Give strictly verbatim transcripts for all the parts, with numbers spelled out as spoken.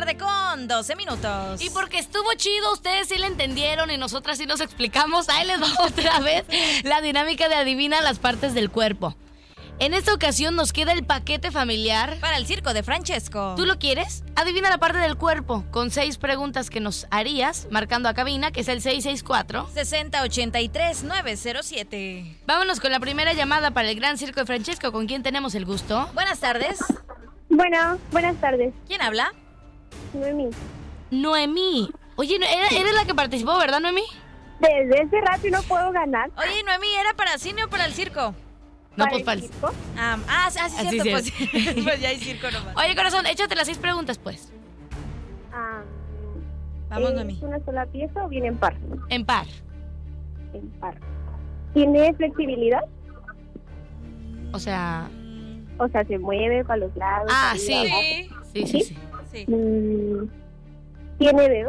tarde con doce minutos. Y porque estuvo chido, ustedes sí le entendieron y nosotras sí nos explicamos. Ahí les va otra vez la dinámica de adivina las partes del cuerpo. En esta ocasión nos queda el paquete familiar para el circo de Francesco. ¿Tú lo quieres? Adivina la parte del cuerpo con seis preguntas que nos harías, marcando a cabina, que es el seis seis cuatro, sesenta ochenta y tres, nueve cero siete. Vámonos con la primera llamada para el gran circo de Francesco. ¿Con quién tenemos el gusto? Buenas tardes. Bueno, buenas tardes. ¿Quién habla? Noemí. Noemí. Oye, era- eres la que participó, ¿verdad, Noemí? Desde ese rato no puedo ganar. Oye, Noemí, ¿era para cine o para el circo? No, ¿Para pues el para el- circo? Ah, ah, sí, ah, sí, Así cierto, sí pues, pues ya hay circo nomás. Oye, corazón, échate las seis preguntas, pues. Ah, Vamos, ¿es Noemí. una sola pieza o viene en par? En par. En par. ¿Tiene flexibilidad? O sea... O sea, se mueve para los lados. Ah, arriba, sí. abajo. Sí, Sí, sí, sí. sí. Mm, ¿Tiene dedos?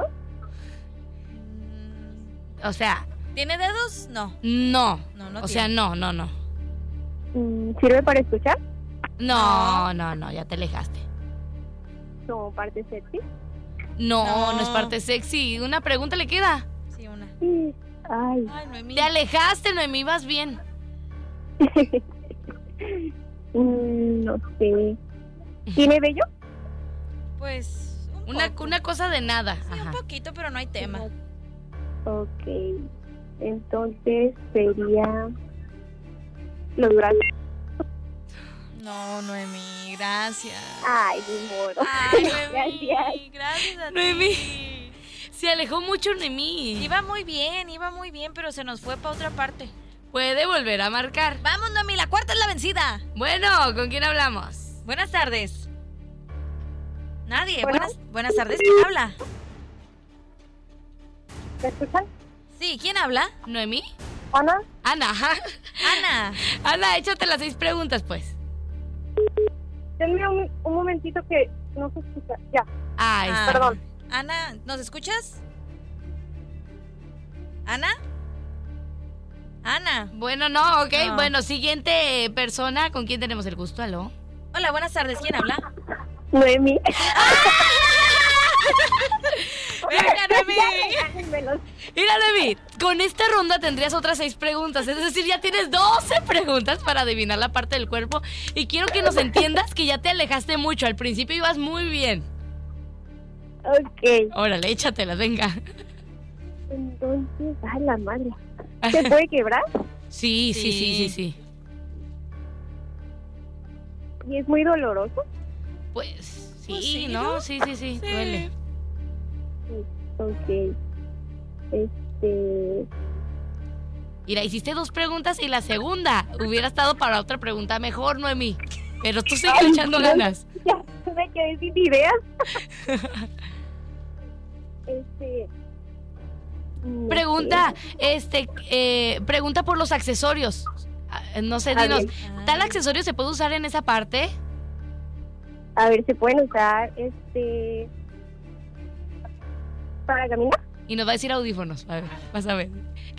O sea, ¿Tiene dedos? No. no. No, no O sea, tiene. no, no, no. Mm, ¿Sirve para escuchar? No, no, no, ya te alejaste. Como parte sexy. No, no, No. es parte sexy. Una pregunta le queda. Sí, una. Sí. Ay. Ay, Noemí. Te alejaste, Noemí, vas bien. Mm, no sé. ¿Tiene vello? Pues, un Una, poco. una cosa de nada. Sí, Ajá. un poquito, pero no hay tema. Ok. Entonces sería... ¿Lo durazno? No, Noemí, gracias. Ay, mi modo. Ay, Noemí, Gracias. gracias a Noemí. ti. Se alejó mucho, Noemí. Iba muy bien, iba muy bien, pero se nos fue para otra parte. Puede volver a marcar. Vamos, Noemí, la cuarta es la vencida. Bueno, ¿con quién hablamos? Buenas tardes. Nadie. Bueno. Buenas, buenas tardes. ¿Quién habla? ¿Me escuchan? Sí, ¿quién habla? ¿Noemí? Ana, Ana, ajá. Ana. Ana, échate las seis preguntas, pues. denme un, un momentito que no se escucha. Ya. Ay, Ah, perdón. Ana, ¿nos escuchas? ¿Ana? Ana. bueno, no, ok. No. Bueno, siguiente persona, ¿con quién tenemos el gusto? ¿Aló? Hola, buenas tardes. ¿Quién habla? Noemí. Venga, Noemí. Regálenmelos. Mira, Noemí, con esta ronda tendrías otras seis preguntas. Es decir, ya tienes doce preguntas para adivinar la parte del cuerpo. Y quiero que nos entiendas que ya te alejaste mucho. Al principio ibas muy bien. Ok. Órale, échatelas, venga. Entonces, ay, la madre. ¿Se puede quebrar? Sí, sí, sí, sí, sí. ¿Y es muy doloroso? Pues sí, Pues sí, ¿no? ¿no? Sí, sí, sí, duele. Ok. Este... Mira, hiciste dos preguntas y la segunda hubiera estado para otra pregunta mejor, Noemí. Pero tú sigues Ay, echando Dios. ganas. Ya, me quedé sin ideas. este... no Pregunta, sé. este, eh, pregunta por los accesorios. Ah, No sé, Ah, dinos, bien. ¿tal accesorio se puede usar en esa parte? A ver, ¿se pueden usar, este... para caminar? Y nos va a decir audífonos. A ver, vas a ver.